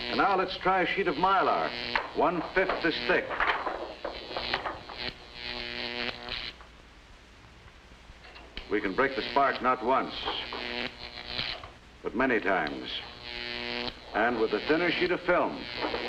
And now let's try a sheet of Mylar, 1/5 as thick. We can break the spark not once, but many times. And with a thinner sheet of film,